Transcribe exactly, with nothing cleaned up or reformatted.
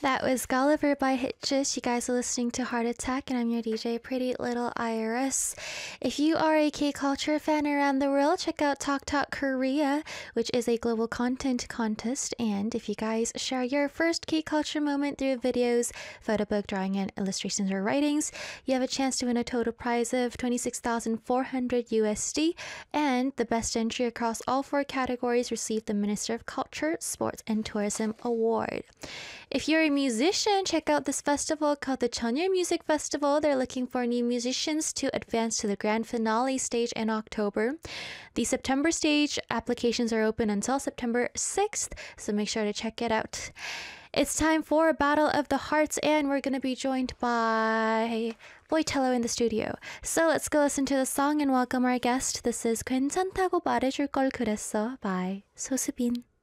That was Gulliver by Hitches. You guys are listening to Heart Attack, and I'm your D J, Pretty Little Iris. If you are a K-culture fan around the world, check out Talk Talk Korea, which is a global content contest. And if you guys share your first K-culture moment through videos, photo book, drawing, and illustrations or writings, you have a chance to win a total prize of twenty-six thousand four hundred U S D. And the best entry across all four categories received the Minister of Culture, Sports, and Tourism Award. If you're a musician, check out this festival called the Cheonyeol Music Festival. They're looking for new musicians to advance to the grand finale stage in October. The September stage applications are open until September sixth, so make sure to check it out. It's time for Battle of the Hearts, and we're going to be joined by Boitello in the studio. So let's go listen to the song and welcome our guest. This is 괜찮다고 말해줄 걸 그랬어 by 소수빈.